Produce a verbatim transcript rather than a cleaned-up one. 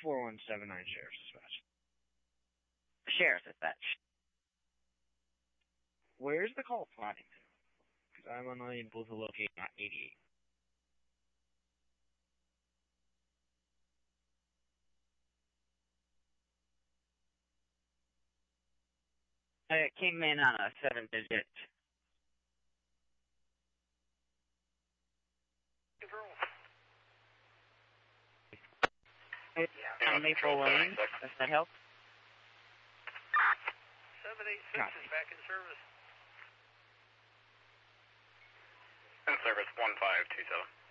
four one seven nine Sheriff's Dispatch. Sheriff's Dispatch. Where's the call plotting to? Because I'm unable to locate my eighty-eight. It came in on a seven-digit. It's on Maple Lane. Does that help? seven eight six is back in service. In service one five two seven.